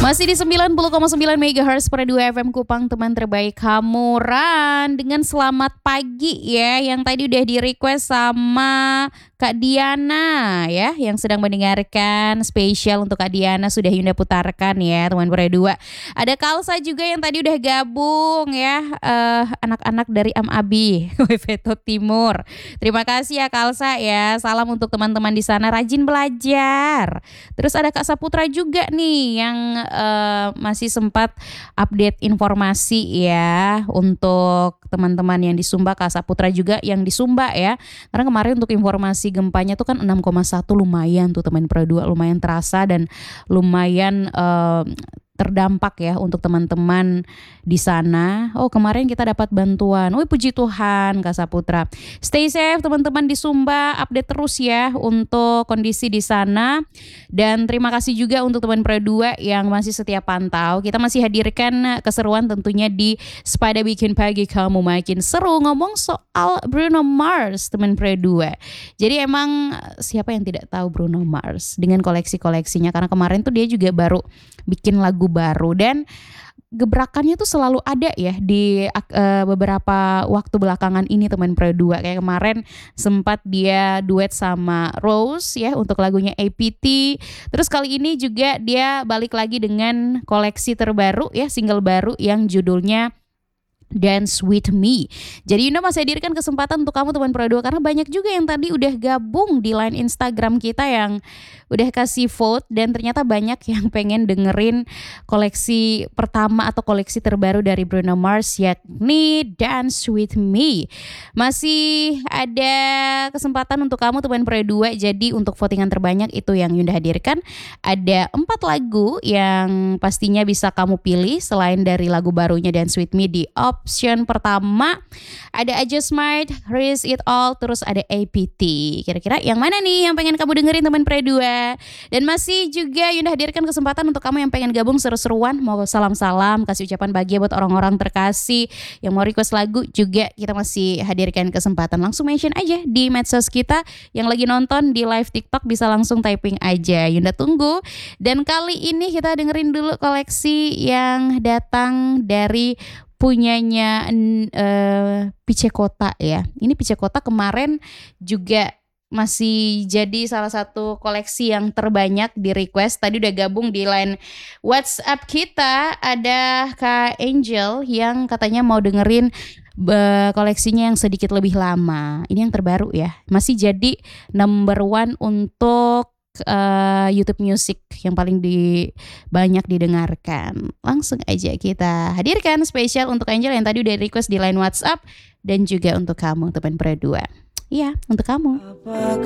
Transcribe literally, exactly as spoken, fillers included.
Masih di sembilan puluh koma sembilan megahertz per dua F M Kupang, teman terbaik kamu Ran. Dengan selamat pagi ya, yang tadi udah di request sama Kak Diana ya, yang sedang mendengarkan. Spesial untuk Kak Diana sudah Yunda putarkan ya teman per dua. Ada Kalsa juga yang tadi udah gabung ya, eh, anak-anak dari Am Abi Veto Timur. Terima kasih ya Kalsa ya. Salam untuk teman-teman di sana, rajin belajar. Terus ada Kak Saputra juga nih yang uh, masih sempat update informasi ya untuk teman-teman yang di Sumba. Kak Saputra juga yang di Sumba ya. Karena kemarin untuk informasi gempanya tuh kan enam koma satu, lumayan tuh teman Pro dua, lumayan terasa dan lumayan uh, terdampak ya untuk teman-teman di sana. Oh, kemarin kita dapat bantuan. Wih, puji Tuhan Kak Saputra. Stay safe teman-teman di Sumba, update terus ya untuk kondisi di sana. Dan terima kasih juga untuk teman Pro dua yang masih setia pantau. Kita masih hadirkan keseruan tentunya di Sepada Bikin Pagi Kamu Makin Seru, ngomong soal Bruno Mars teman Pro dua. Jadi emang siapa yang tidak tahu Bruno Mars dengan koleksi-koleksinya, karena kemarin tuh dia juga baru bikin lagu baru dan gebrakannya tuh selalu ada ya di uh, beberapa waktu belakangan ini teman Pro dua. Kayak kemarin sempat dia duet sama Rose ya untuk lagunya A P T. Terus kali ini juga dia balik lagi dengan koleksi terbaru ya, single baru yang judulnya Dance With Me. Jadi Yunda masih hadirkan kesempatan untuk kamu teman Pro dua, karena banyak juga yang tadi udah gabung di line Instagram kita yang udah kasih vote, dan ternyata banyak yang pengen dengerin koleksi pertama atau koleksi terbaru dari Bruno Mars, yakni Dance With Me. Masih ada kesempatan untuk kamu teman Pro dua. Jadi untuk votingan terbanyak itu yang Yunda hadirkan. Ada empat lagu yang pastinya bisa kamu pilih selain dari lagu barunya Dance With Me. Di option pertama ada I Just Might, Risk It All, terus ada A P T. Kira-kira yang mana nih yang pengen kamu dengerin teman Pro dua? Dan masih juga Yunda hadirkan kesempatan untuk kamu yang pengen gabung seru-seruan, mau salam-salam, kasih ucapan bahagia buat orang-orang terkasih, yang mau request lagu juga kita masih hadirkan kesempatan. Langsung mention aja di medsos kita, yang lagi nonton di live TikTok bisa langsung typing aja, Yunda tunggu. Dan kali ini kita dengerin dulu koleksi yang datang dari punyanya uh, Pice Kota ya. Ini Pice Kota kemarin juga masih jadi salah satu koleksi yang terbanyak di request. Tadi udah gabung di line WhatsApp kita, ada Kak Angel yang katanya mau dengerin uh, koleksinya yang sedikit lebih lama. Ini yang terbaru ya, masih jadi number one untuk Uh, YouTube Music yang paling di, banyak didengarkan. Langsung aja kita hadirkan spesial untuk Angel yang tadi udah request di line WhatsApp, dan juga untuk kamu teman Pro dua. Iya, untuk kamu.